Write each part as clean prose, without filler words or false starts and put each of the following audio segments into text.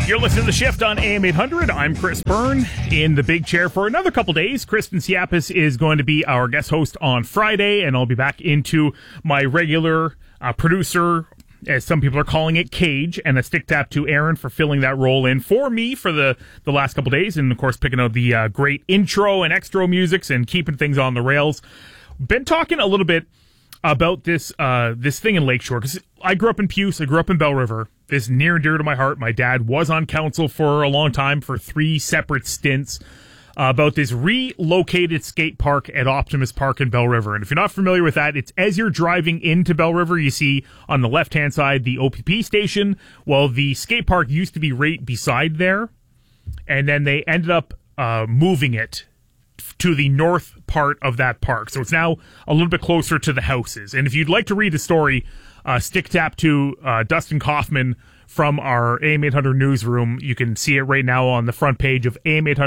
You're listening to The Shift on AM 800. I'm Chris Byrne in the big chair for another couple days. Kristen Siapis is going to be our guest host on Friday, and I'll be back into my regular producer, as some people are calling it, cage, and a stick tap to Aaron for filling that role in for me for the last couple days, and of course picking out the great intro and extra musics and keeping things on the rails. Been talking a little bit about this thing in Lakeshore, because I grew up in Puce, I grew up in Belle River. This is near and dear to my heart. My dad was on council for a long time, for 3 separate stints, about this relocated skate park at Optimus Park in Belle River. And if you're not familiar with that, it's as you're driving into Belle River, you see on the left-hand side the OPP station. Well, the skate park used to be right beside there, and then they ended up moving it to the north part of that park. So it's now a little bit closer to the houses. And if you'd like to read the story, stick tap to Dustin Kaufman from our AM 800 newsroom. You can see it right now on the front page of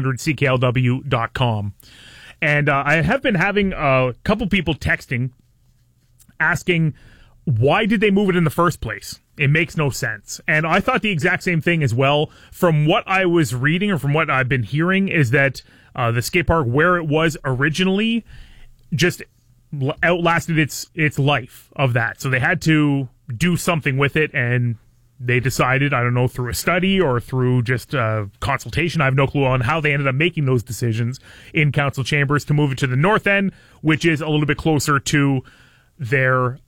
am800cklw.com. And I have been having a couple people texting, asking, why did they move it in the first place? It makes no sense. And I thought the exact same thing as well. From what I was reading, or from what I've been hearing, is that the skate park where it was originally just outlasted its life of that. So they had to do something with it, and they decided, I don't know, through a study or through just consultation, I have no clue on how they ended up making those decisions in council chambers, to move it to the north end, which is a little bit closer to their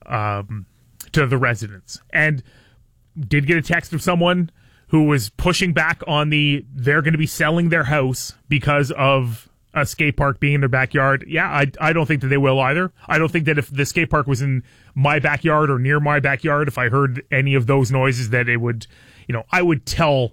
to the residents. And did get a text of someone who was pushing back on they're going to be selling their house because of a skate park being in their backyard. Yeah, I don't think that they will either. I don't think that if the skate park was in my backyard or near my backyard, if I heard any of those noises, that it would, I would tell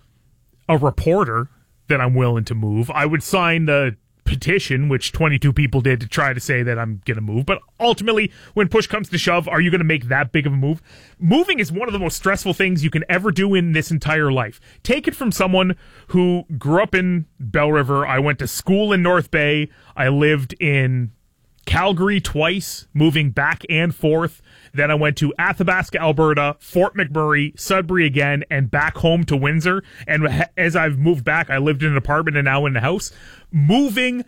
a reporter that I'm willing to move. I would sign the petition, which 22 people did, to try to say that I'm going to move. But ultimately, when push comes to shove, are you going to make that big of a move? Moving is one of the most stressful things you can ever do in this entire life. Take it from someone who grew up in Belle River. I went to school in North Bay. I lived in Calgary twice, moving back and forth. Then I went to Athabasca, Alberta, Fort McMurray, Sudbury again, and back home to Windsor. And as I've moved back, I lived in an apartment and now in a house. Moving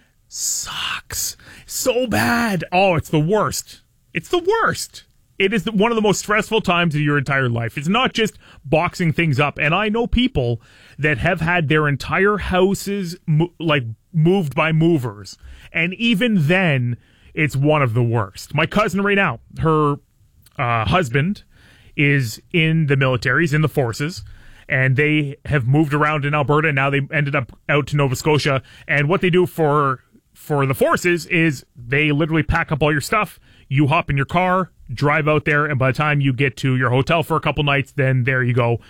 sucks so bad. Oh, it's the worst. It's the worst. It is one of the most stressful times of your entire life. It's not just boxing things up. And I know people that have had their entire houses moved by movers. And even then, it's one of the worst. My cousin right now, her husband is in the military, he's in the forces, and they have moved around in Alberta, and now they ended up out to Nova Scotia. And what they do for the forces is they literally pack up all your stuff, you hop in your car, drive out there, and by the time you get to your hotel for a couple nights, then there you go.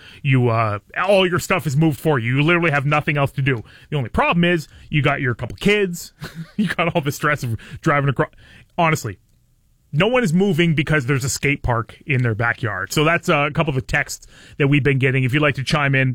All your stuff is moved for you. You literally have nothing else to do. The only problem is you got your couple kids, you got all the stress of driving across. Honestly, no one is moving because there's a skate park in their backyard. So that's a couple of the texts that we've been getting. If you'd like to chime in,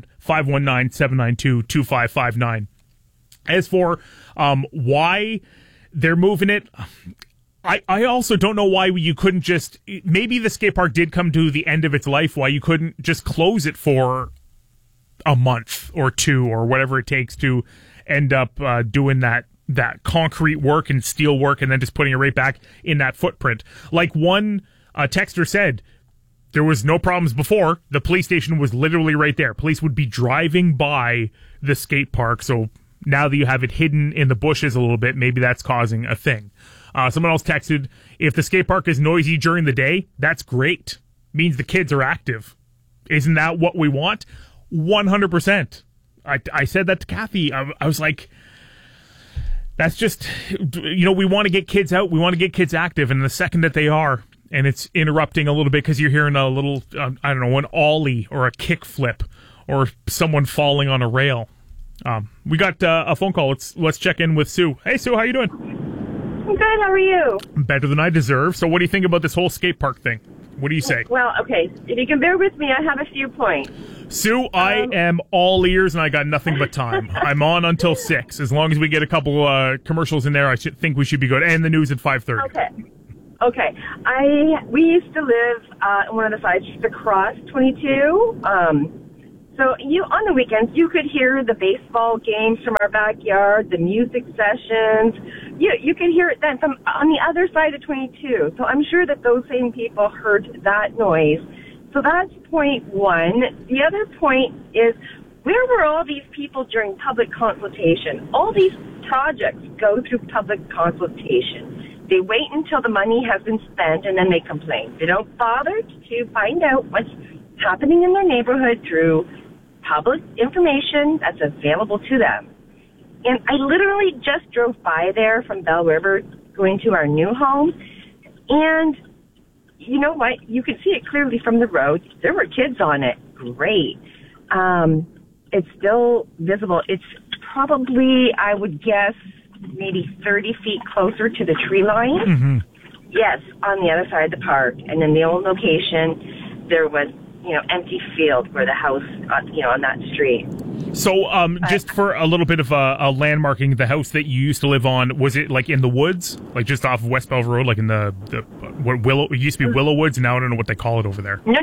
519-792-2559. As for why they're moving it, I also don't know why you couldn't just, maybe the skate park did come to the end of its life, why you couldn't just close it for a month or two or whatever it takes to end up doing that concrete work and steel work, and then just putting it right back in that footprint. Like one texter said, there was no problems before. The police station was literally right there. Police would be driving by the skate park. So now that you have it hidden in the bushes a little bit, maybe that's causing a thing. Someone else texted, if the skate park is noisy during the day, that's great. Means the kids are active. Isn't that what we want? 100%. I said that to Kathy. I was like, that's just, we want to get kids out. We want to get kids active. And the second that they are, and it's interrupting a little bit because you're hearing a little, I don't know, an ollie or a kick flip or someone falling on a rail. We got a phone call. Let's check in with Sue. Hey, Sue, how you doing? I'm good. How are you? Better than I deserve. So what do you think about this whole skate park thing? What do you say? Well, okay. If you can bear with me, I have a few points. Sue, I am all ears, and I got nothing but time. I'm on until 6. As long as we get a couple commercials in there, I think we should be good. And the news at 5:30. Okay. We used to live on one of the sides just across 22. So on the weekends, you could hear the baseball games from our backyard, the music sessions. You could hear it then from on the other side of 22. So I'm sure that those same people heard that noise. So that's point one. The other point is, where were all these people during public consultation? All these projects go through public consultation. They wait until the money has been spent and then they complain. They don't bother to find out what's happening in their neighborhood through public information that's available to them. And I literally just drove by there from Bell River going to our new home, and you know what? You could see it clearly from the road. There were kids on it. Great. It's still visible. It's probably, I would guess, maybe 30 feet closer to the tree line. Mm-hmm. Yes, on the other side of the park. And in the old location, there was, empty field where the house, on that street. So, just for a little bit of a landmarking, the house that you used to live on, was it like in the woods, like just off of West Belvoir Road, like in the what Willow? It used to be Willow Woods, and now I don't know what they call it over there. No.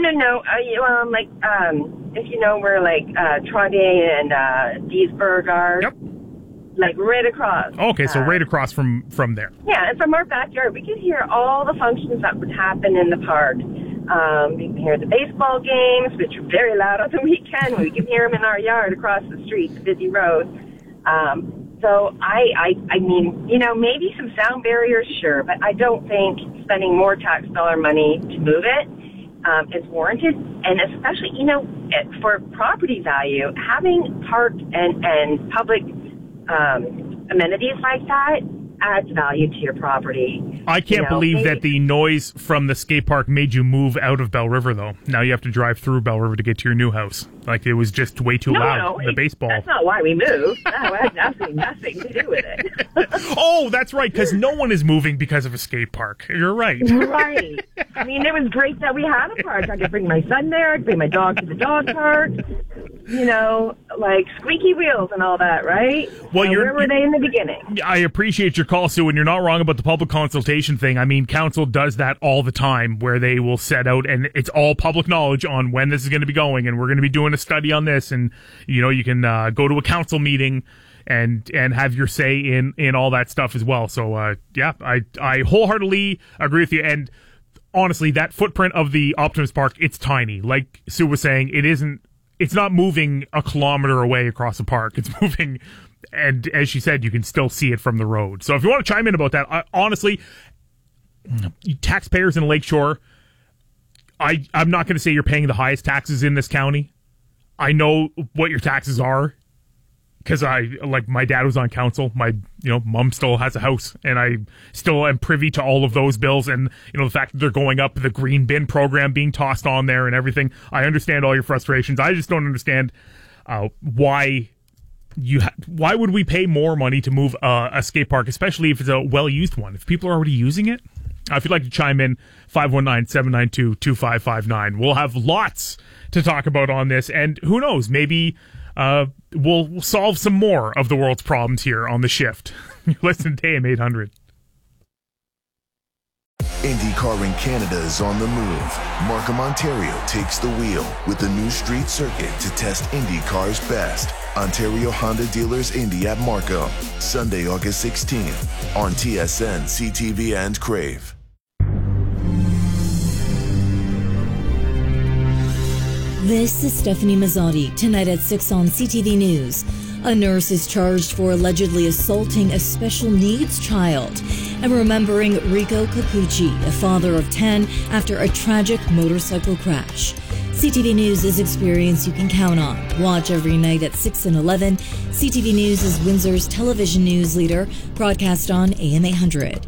If you know where Trondheim and Deesburg are. Yep. Like right across. Okay, so right across from there. Yeah, and from our backyard, we could hear all the functions that would happen in the park. We can hear the baseball games, which are very loud on the weekend. We can hear them in our yard across the street, the busy road. So I mean, maybe some sound barriers, sure, but I don't think spending more tax dollar money to move it is warranted. And especially, for property value, having park and public amenities like that adds value to your property. I can't believe that the noise from the skate park made you move out of Bell River, though. Now you have to drive through Bell River to get to your new house. Like, it was just way too loud. The baseball. That's not why we moved. No, it had nothing to do with it. Oh, that's right, because no one is moving because of a skate park. You're right. Right. I mean, it was great that we had a park. I could bring my son there. I could bring my dog to the dog park. Like squeaky wheels and all that, right? Well, where were they in the beginning? I appreciate your call, Sue, and you're not wrong about the public consultation thing. I mean, council does that all the time, where they will set out, and it's all public knowledge on when this is going to be going, and we're going to be doing a study on this, and you can go to a council meeting and have your say in all that stuff as well. So I wholeheartedly agree with you. And honestly, that footprint of the Optimus Park, it's tiny. Like Sue was saying, it's not moving a kilometer away across the park. It's moving, and as she said, you can still see it from the road. So if you want to chime in about that, honestly, taxpayers in Lakeshore, I'm not going to say you're paying the highest taxes in this county. I know what your taxes are, because my dad was on council. My mom still has a house, and I still am privy to all of those bills, and the fact that they're going up, the green bin program being tossed on there and everything. I understand all your frustrations. I just don't understand why would we pay more money to move a skate park, especially if it's a well-used one, if people are already using it. If you'd like to chime in, 519-792-2559. We'll have lots to talk about on this, and who knows, maybe we'll solve some more of the world's problems here on The Shift. You listen to AM 800. IndyCar in Canada is on the move. Markham, Ontario takes the wheel with the new street circuit to test IndyCar's best. Ontario Honda Dealers Indy at Markham, Sunday, August 16th on TSN, CTV, and Crave. This is Stephanie Mazzotti. Tonight at 6 on CTV News. A nurse is charged for allegedly assaulting a special needs child. And remembering Rico Capucci, a father of 10, after a tragic motorcycle crash. CTV News is experience you can count on. Watch every night at 6 and 11. CTV News is Windsor's television news leader, broadcast on AM 800.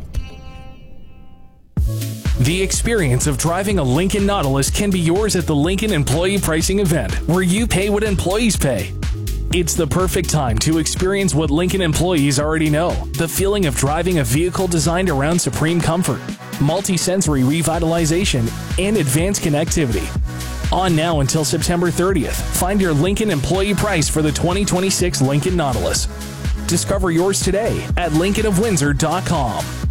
The experience of driving a Lincoln Nautilus can be yours at the Lincoln Employee Pricing Event, where you pay what employees pay. It's the perfect time to experience what Lincoln employees already know, the feeling of driving a vehicle designed around supreme comfort, multi-sensory revitalization, and advanced connectivity. On now until September 30th, find your Lincoln employee price for the 2026 Lincoln Nautilus. Discover yours today at LincolnofWindsor.com.